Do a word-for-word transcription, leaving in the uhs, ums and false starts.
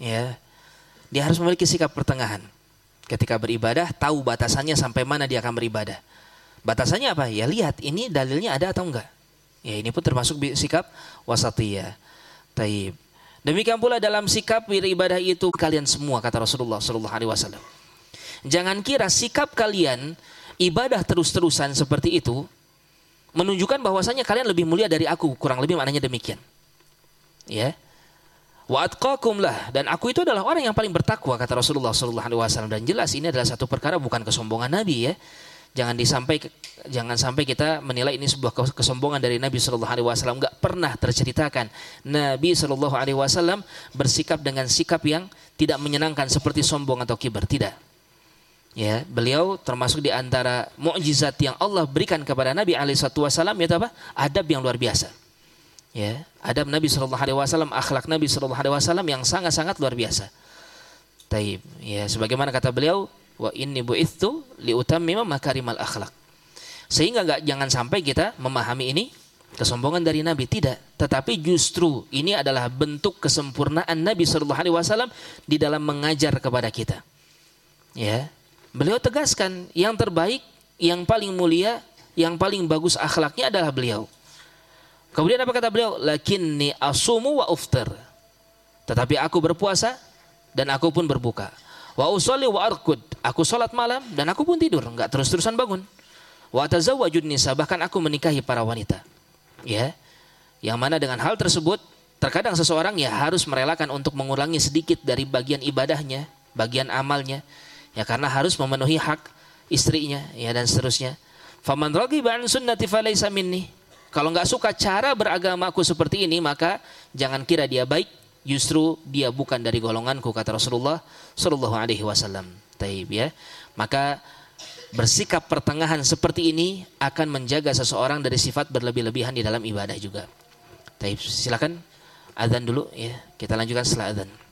Ya, dia harus memiliki sikap pertengahan. Ketika beribadah, tahu batasannya sampai mana dia akan beribadah. Batasannya apa? Ya lihat, ini dalilnya ada atau enggak. Ya ini pun termasuk sikap wasatiyah. Taib. Demikian pula dalam sikap beribadah itu kalian semua, kata Rasulullah Sallallahu Alaihi Wasallam. Jangan kira sikap kalian ibadah terus-terusan seperti itu menunjukkan bahwasanya kalian lebih mulia dari aku. Kurang lebih maknanya demikian. Ya. Wa atqakum lah, dan aku itu adalah orang yang paling bertakwa, kata Rasulullah Sallallahu Alaihi Wasallam. Dan jelas ini adalah satu perkara bukan kesombongan Nabi ya. Jangan disampai jangan sampai kita menilai ini sebuah kesombongan dari Nabi Sallallahu Alaihi Wasallam. Enggak pernah terceritakan Nabi Sallallahu Alaihi Wasallam bersikap dengan sikap yang tidak menyenangkan seperti sombong atau kibar, tidak. Ya, beliau termasuk di antara mukjizat yang Allah berikan kepada Nabi Alaihi Wasallam yaitu apa? Adab yang luar biasa. Ya, adab Nabi Sallallahu Alaihi Wasallam, akhlak Nabi Sallallahu Alaihi Wasallam yang sangat-sangat luar biasa. Taib. Ya, sebagaimana kata beliau, wa inni bu'itsu liutammima makarimal akhlak. Sehingga enggak jangan sampai kita memahami ini kesombongan dari Nabi, tidak, tetapi justru ini adalah bentuk kesempurnaan Nabi sallallahu alaihi wasallam di dalam mengajar kepada kita. Ya. Beliau tegaskan yang terbaik, yang paling mulia, yang paling bagus akhlaknya adalah beliau. Kemudian apa kata beliau? Lakinni asumu wa uftir. Tetapi aku berpuasa dan aku pun berbuka. Wa usolli wa arkud, aku sholat malam dan aku pun tidur, enggak terus-terusan bangun. Wa tazawwajun nisa, bahkan aku menikahi para wanita. Ya, yang mana dengan hal tersebut terkadang seseorang ya harus merelakan untuk mengurangi sedikit dari bagian ibadahnya, bagian amalnya, ya karena harus memenuhi hak istrinya, ya dan seterusnya. Faman raghiba an sunnati falaysa minni. Kalau enggak suka cara beragamaku seperti ini, maka jangan kira dia baik. Justru dia bukan dari golonganku, kata Rasulullah Sallallahu Alaihi Wasallam. Taib ya. Maka bersikap pertengahan seperti ini akan menjaga seseorang dari sifat berlebih-lebihan di dalam ibadah juga. Taib, silakan azan dulu ya. Kita lanjutkan setelah azan.